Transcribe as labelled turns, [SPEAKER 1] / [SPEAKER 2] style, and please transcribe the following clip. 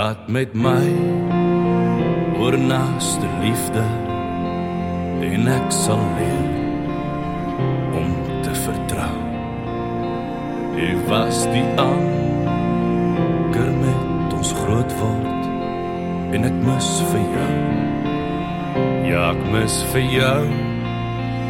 [SPEAKER 1] Praat met my oor naaste liefde en ek sal leer om te vertrou. Jy was die anker met ons groot word en ek mis vir jou. Ja, ek mis vir jou.